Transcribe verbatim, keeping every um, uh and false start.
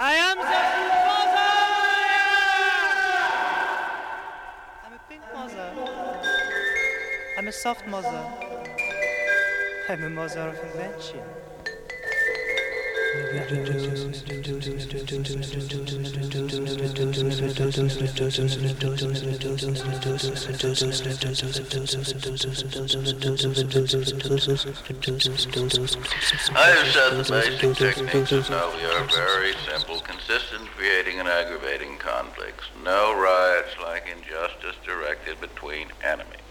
I am the mother! I'm a pink mother. I'm a soft mother. I'm a mother of invention. I shall the basic techniques of Novi are very simple, consistent, creating and aggravating conflicts. No riots like injustice directed between enemies.